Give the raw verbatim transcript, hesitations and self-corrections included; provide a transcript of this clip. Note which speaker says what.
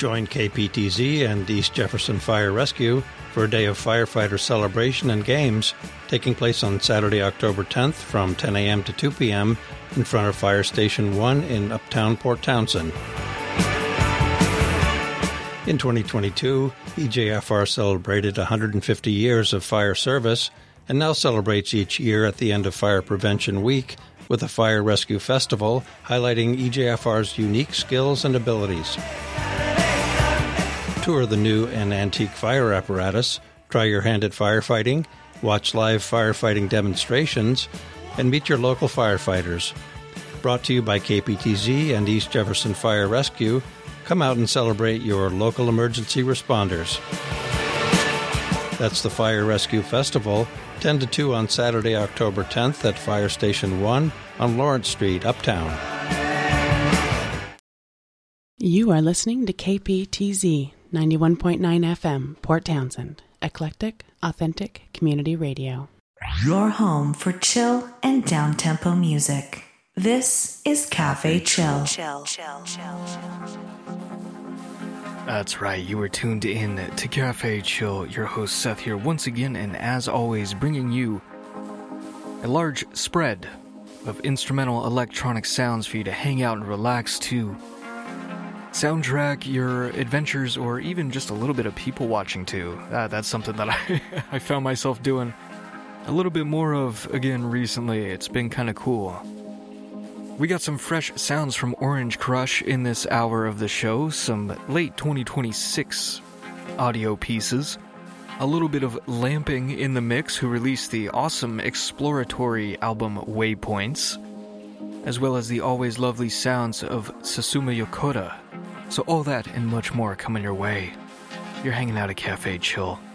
Speaker 1: Join K P T Z and East Jefferson Fire Rescue for a day of firefighter celebration and games taking place on Saturday, October tenth from ten a.m. to two p.m. in front of Fire Station one in Uptown Port Townsend. In twenty twenty-two, E J F R celebrated one hundred fifty years of fire service and now celebrates each year at the end of Fire Prevention Week with a Fire Rescue Festival highlighting E J F R's unique skills and abilities. Tour the new and antique fire apparatus, try your hand at firefighting, watch live firefighting demonstrations, and meet your local firefighters. Brought to you by K P T Z and East Jefferson Fire Rescue, come out and celebrate your local emergency responders. That's the Fire Rescue Festival, ten to two on Saturday, October tenth at Fire Station one on Lawrence Street, Uptown.
Speaker 2: You are listening to K P T Z ninety-one point nine F M, Port Townsend. Eclectic, authentic community radio.
Speaker 3: Your home for chill and down-tempo music. This is Cafe Chill. Chill, chill, chill, chill.
Speaker 4: That's right, you were tuned in to Cafe Chill. Your host Seth here once again, and as always, bringing you a large spread of instrumental electronic sounds for you to hang out and relax to, soundtrack your adventures, or even just a little bit of people watching too. Uh, that's something that I, I found myself doing a little bit more of again recently. It's been kind of cool. We got some fresh sounds from Orange Crush in this hour of the show, some late twenty twenty-six audio pieces, a little bit of Lamping in the mix, who released the awesome exploratory album Waypoints, as well as the always lovely sounds of Susumu Yokota. So all that and much more coming your way. You're hanging out at Cafe Chill.